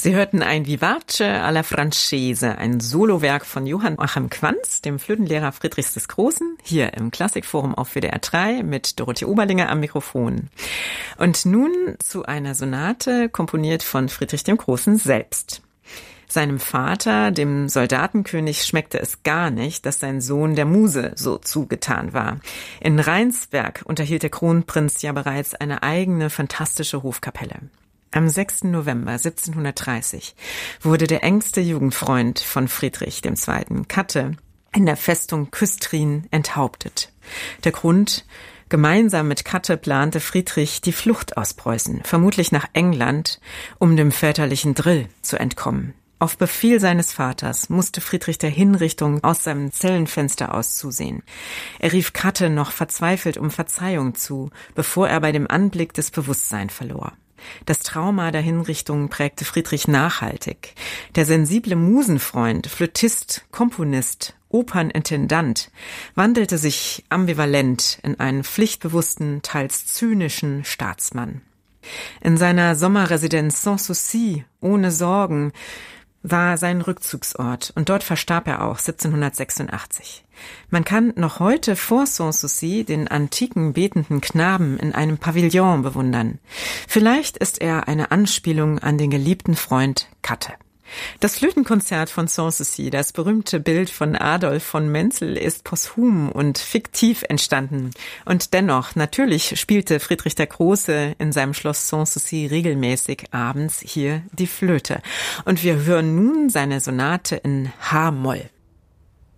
Sie hörten ein Vivace alla Francese, ein Solowerk von Johann Joachim Quanz, dem Flötenlehrer Friedrichs des Großen, hier im Klassikforum auf WDR 3 mit Dorothee Oberlinger am Mikrofon. Und nun zu einer Sonate, komponiert von Friedrich dem Großen selbst. Seinem Vater, dem Soldatenkönig, schmeckte es gar nicht, dass sein Sohn der Muse so zugetan war. In Rheinsberg unterhielt der Kronprinz ja bereits eine eigene fantastische Hofkapelle. Am 6. November 1730 wurde der engste Jugendfreund von Friedrich II., Katte, in der Festung Küstrin enthauptet. Der Grund: gemeinsam mit Katte plante Friedrich die Flucht aus Preußen, vermutlich nach England, um dem väterlichen Drill zu entkommen. Auf Befehl seines Vaters musste Friedrich der Hinrichtung aus seinem Zellenfenster aus zusehen. Er rief Katte noch verzweifelt um Verzeihung zu, bevor er bei dem Anblick das Bewusstsein verlor. Das Trauma der Hinrichtung prägte Friedrich nachhaltig. Der sensible Musenfreund, Flötist, Komponist, Opernintendant wandelte sich ambivalent in einen pflichtbewussten, teils zynischen Staatsmann. In seiner Sommerresidenz Sans Souci, ohne Sorgen, war sein Rückzugsort, und dort verstarb er auch 1786. Man kann noch heute vor Sanssouci den antiken betenden Knaben in einem Pavillon bewundern. Vielleicht ist er eine Anspielung an den geliebten Freund Katte. Das Flötenkonzert von Sanssouci, das berühmte Bild von Adolf von Menzel, ist posthum und fiktiv entstanden. Und dennoch, natürlich spielte Friedrich der Große in seinem Schloss Sanssouci regelmäßig abends hier die Flöte. Und wir hören nun seine Sonate in H-Moll.